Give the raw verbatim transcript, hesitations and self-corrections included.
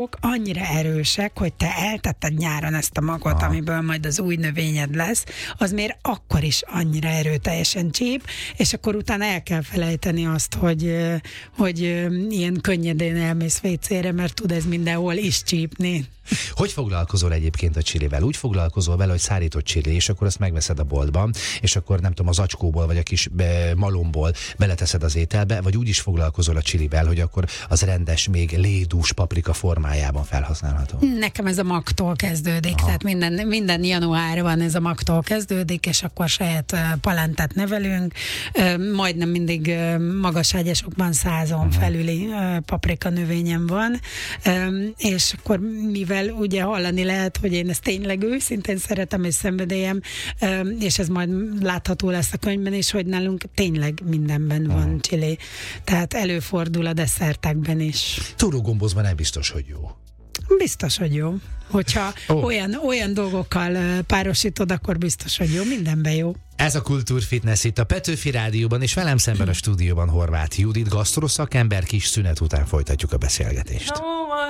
annyira erősek, hogy te eltetted nyáron ezt a magot, aha, amiből majd az új növényed lesz, az miért akkor is annyira erőteljesen csíp, és akkor utána el kell felejteni azt, hogy, hogy ilyen könnyedén elmész vécére, mert tud ez mindenhol is csípni. Hogy foglalkozol egyébként a csilivel? Úgy foglalkozol vele, hogy szárított csili, és akkor azt megveszed a boltban, és akkor nem tudom, az acskóból vagy a kis be, malomból beleteszed az ételbe, vagy úgy is foglalkozol a csilivel, hogy akkor az rendes, még lédús paprika formájában felhasználható? Nekem ez a magtól kezdődik, aha, tehát minden, minden januárban ez a magtól kezdődik, és akkor saját palántát nevelünk, majdnem mindig magaságyasokban százon uh-huh. felüli paprika növényem van, és akkor mivel ugye hallani lehet, hogy én ezt tényleg őszintén szeretem és szenvedélyem, és ez majd látható lesz a könyvben is, hogy nálunk tényleg mindenben van uh-huh. csili. Tehát előfordul a desszertekben is. Túrógombózban nem biztos, hogy jó. Biztos, hogy jó. Hogyha oh. olyan, olyan dolgokkal párosítod, akkor biztos, hogy jó. Mindenben jó. Ez a Kultúrfitness itt a Petőfi Rádióban, és velem szemben a stúdióban Horváth Judit, gasztroszakember. Kis szünet után folytatjuk a beszélgetést.